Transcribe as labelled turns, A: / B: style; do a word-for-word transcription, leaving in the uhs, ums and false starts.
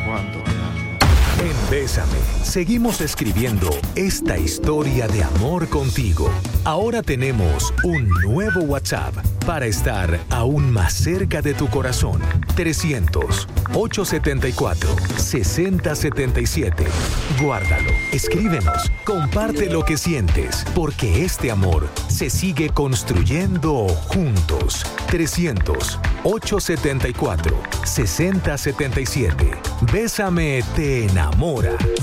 A: cuánto hay algo.
B: En Bésame, seguimos escribiendo esta historia de amor contigo. Ahora tenemos un nuevo WhatsApp para estar aún más cerca de tu corazón. trescientos, ochocientos setenta y cuatro, sesenta setenta y siete. Guárdalo, escríbenos, comparte lo que sientes, porque este amor se sigue construyendo juntos. trescientos, ochocientos setenta y cuatro, sesenta setenta y siete. Bésame te enamora.